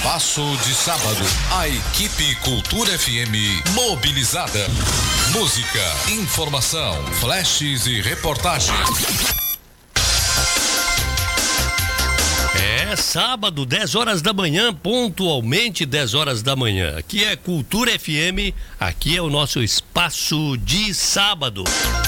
Espaço de Sábado. A equipe Cultura FM mobilizada. Música, informação, flashes e reportagens. É sábado, 10 horas da manhã, pontualmente 10 horas da manhã. Aqui é Cultura FM, aqui é o nosso Espaço de Sábado.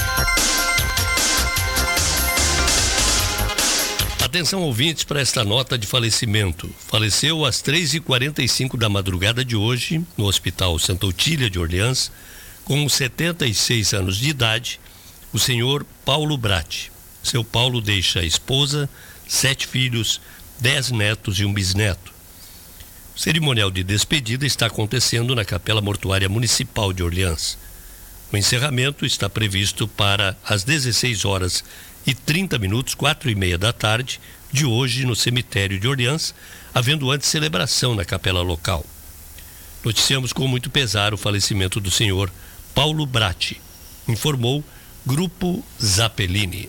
Atenção, ouvintes, para esta nota de falecimento. Faleceu às 3h45 da madrugada de hoje, no Hospital Santa Otília de Orleans, com 76 anos de idade, o senhor Paulo Bratti. Seu Paulo deixa a esposa, 7 filhos, 10 netos e um bisneto. O cerimonial de despedida está acontecendo na Capela Mortuária Municipal de Orleans. O encerramento está previsto para as 16h30, 4h30 da tarde, de hoje no cemitério de Orleans, havendo antes celebração na capela local. Noticiamos com muito pesar o falecimento do senhor Paulo Bratti, informou Grupo Zappellini.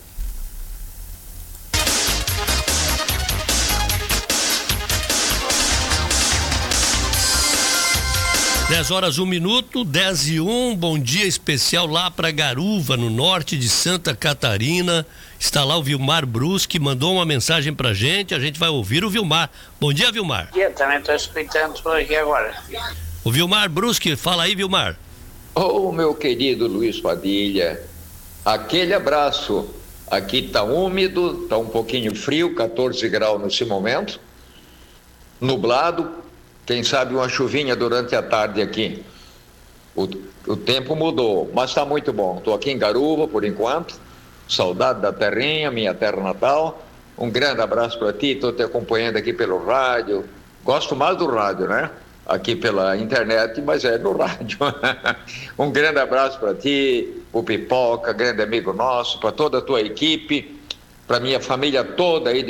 10 horas 1 minuto, 10h01, bom dia especial lá para Garuva, no norte de Santa Catarina. Está lá o Vilmar Bruschi, mandou uma mensagem pra gente, a gente vai ouvir o Vilmar. Bom dia, Vilmar. Eu também estou escutando por aqui agora. O Vilmar Bruschi, fala aí, Vilmar. Ô, meu querido Luiz Padilha, aquele abraço. Aqui tá úmido, tá um pouquinho frio, 14 graus nesse momento, nublado. Quem sabe uma chuvinha durante a tarde aqui. O tempo mudou, mas está muito bom. Estou aqui em Garuva por enquanto. Saudade da terrinha, minha terra natal. Um grande abraço para ti. Estou te acompanhando aqui pelo rádio. Gosto mais do rádio, né? Aqui pela internet, mas é no rádio. Um grande abraço para ti, o Pipoca, grande amigo nosso, para toda a tua equipe, para minha família toda aí.